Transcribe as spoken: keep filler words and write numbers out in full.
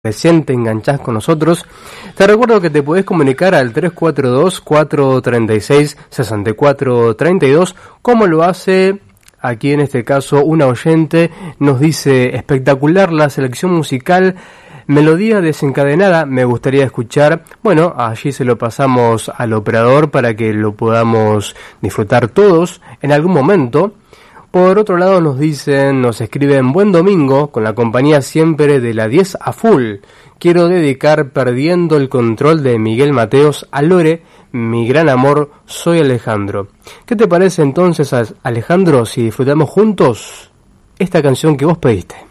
recién te enganchás con nosotros, te recuerdo que te podés comunicar al tres cuatro dos, cuatro tres seis, seis cuatro tres dos, como lo hace aquí en este caso una oyente. Nos dice: espectacular la selección musical, melodía desencadenada, me gustaría escuchar. Bueno, allí se lo pasamos al operador para que lo podamos disfrutar todos en algún momento. Por otro lado nos dicen, nos escriben: buen domingo, con la compañía siempre de la diez a full. Quiero dedicar Perdiendo el control de Miguel Mateos a Lore, mi gran amor, soy Alejandro. ¿Qué te parece entonces, Alejandro, si disfrutamos juntos esta canción que vos pediste?